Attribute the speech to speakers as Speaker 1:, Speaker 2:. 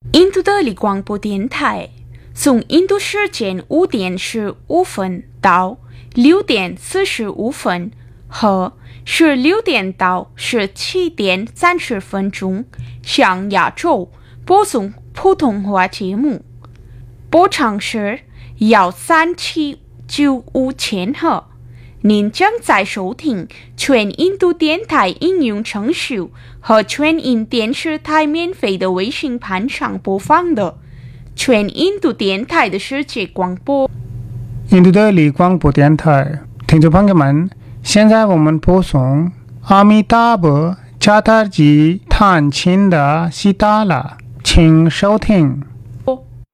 Speaker 1: 印度德里广播电台，从印度时间5点15分到6点45分和16点到17点30分钟，向亚洲播送普通话节目。波长是13795千赫。您将在收听全印度电台应用程序和全印电视台免费的微信盘上播放的全印度电台的世界广播。
Speaker 2: 印度的里广播电台，听众朋友们，现在我们播送阿弥达婆恰塔吉探亲的西达拉，请收听。